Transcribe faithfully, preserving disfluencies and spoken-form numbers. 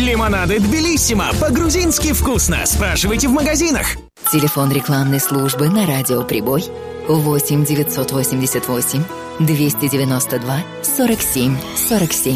Лимонады Тбилиссимо. По-грузински вкусно. Спрашивайте в магазинах. Телефон рекламной службы на радио «Прибой» восемь девятьсот восемьдесят восемь двести девяносто два сорок семь сорок семь.